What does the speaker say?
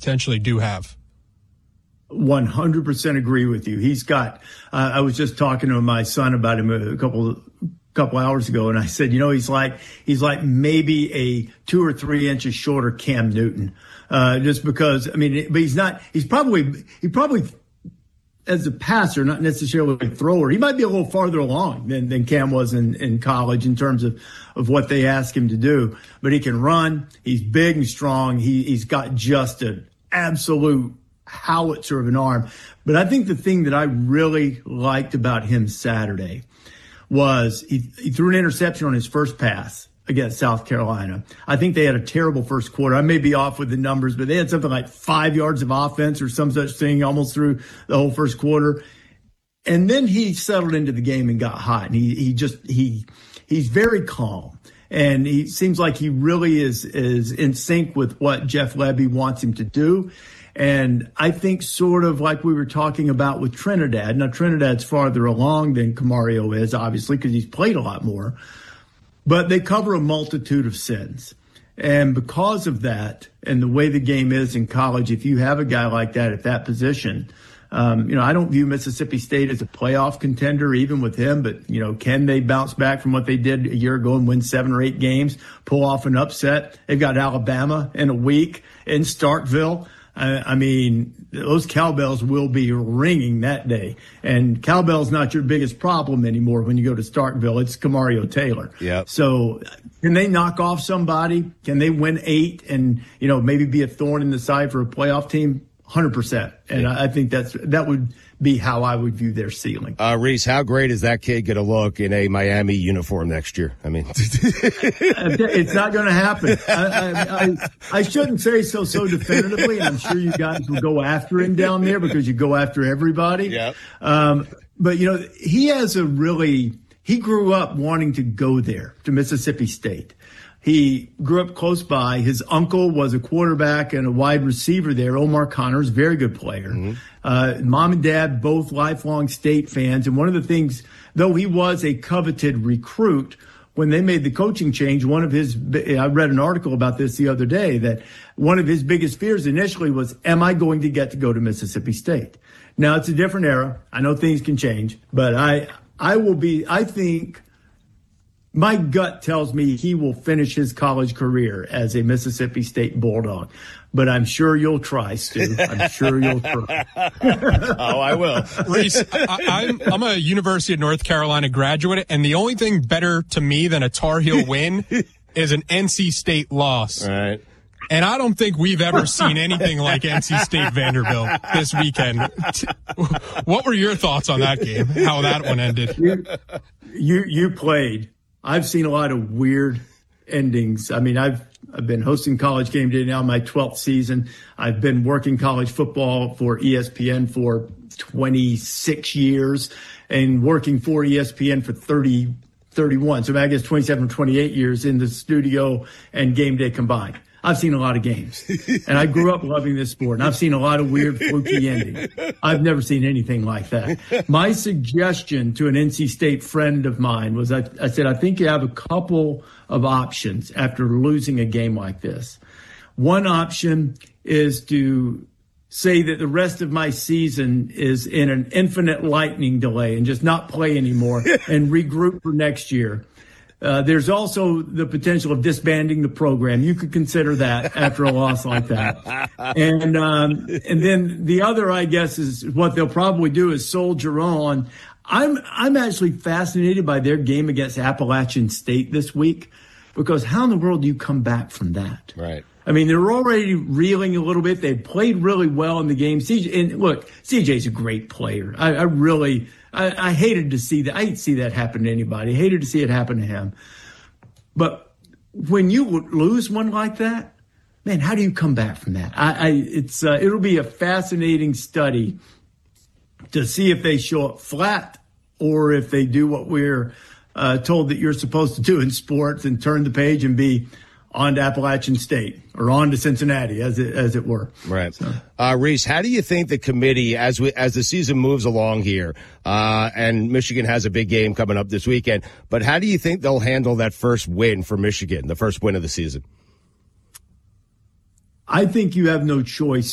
potentially do have. 100% agree with you. He's got, I was just talking to my son about him a couple hours ago, and I said, he's like maybe a 2 or 3 inches shorter Cam Newton. Just because, but he's probably as a passer, not necessarily a thrower. He might be a little farther along than Cam was in college in terms of what they ask him to do, but he can run. He's big and strong. He's got just an absolute howitzer of an arm. But I think the thing that I really liked about him Saturday was he threw an interception on his first pass against South Carolina. I think they had a terrible first quarter. I may be off with the numbers, but they had something like 5 yards of offense or some such thing almost through the whole first quarter. And then he settled into the game and got hot. And he's very calm. And he seems like he really is in sync with what Jeff Lebby wants him to do. And I think sort of like we were talking about with Trinidad. Now, Trinidad's farther along than Camario is, obviously, because he's played a lot more. But they cover a multitude of sins. And because of that, and the way the game is in college, if you have a guy like that at that position, I don't view Mississippi State as a playoff contender, even with him. But, can they bounce back from what they did a year ago and win 7 or 8 games, pull off an upset? They've got Alabama in a week in Starkville. Those cowbells will be ringing that day. And cowbell's not your biggest problem anymore when you go to Starkville. It's Camario Taylor. Yep. So can they knock off somebody? Can they win 8 and, maybe be a thorn in the side for a playoff team? 100%. And I think that would be how I would view their ceiling. Reese, how great is that kid going to look in a Miami uniform next year? It's not going to happen. I shouldn't say so definitively, and I'm sure you guys will go after him down there because you go after everybody. Yeah. But he grew up wanting to go there to Mississippi State. He grew up close by. His uncle was a quarterback and a wide receiver there. Omar Connors, very good player. Mm-hmm. Mom and dad, both lifelong State fans. And one of the things, though he was a coveted recruit, when they made the coaching change, I read an article about this the other day, that one of his biggest fears initially was, am I going to get to go to Mississippi State? Now, it's a different era. I know things can change, but I think my gut tells me he will finish his college career as a Mississippi State Bulldog. But I'm sure you'll try, Stu. I'm sure you'll try. Oh, I will. Reese, I'm a University of North Carolina graduate, and the only thing better to me than a Tar Heel win is an NC State loss. All right. And I don't think we've ever seen anything like NC State Vanderbilt this weekend. What were your thoughts on that game, how that one ended? You played. I've seen a lot of weird endings. I've been hosting College Game Day now, my 12th season. I've been working college football for ESPN for 26 years and working for ESPN for 31. So I guess 27 or 28 years in the studio and game day combined. I've seen a lot of games, and I grew up loving this sport, and I've seen a lot of weird, fluky endings. I've never seen anything like that. My suggestion to an NC State friend of mine was, I said, I think you have a couple of options after losing a game like this. One option is to say that the rest of my season is in an infinite lightning delay and just not play anymore and regroup for next year. There's also the potential of disbanding the program. You could consider that after a loss like that. And then the other, I guess, is what they'll probably do is soldier on. I'm actually fascinated by their game against Appalachian State this week, because how in the world do you come back from that? Right. They're already reeling a little bit. They played really well in the game. CJ's a great player. I hated to see that. I hate to see that happen to anybody. I hated to see it happen to him. But when you lose one like that, man, how do you come back from that? It'll be a fascinating study to see if they show up flat or if they do what we're told that you're supposed to do in sports and turn the page and be on to Appalachian State or on to Cincinnati, as it were. Right. So. Reese, how do you think the committee, as the season moves along here, and Michigan has a big game coming up this weekend, but how do you think they'll handle that first win for Michigan, the first win of the season? I think you have no choice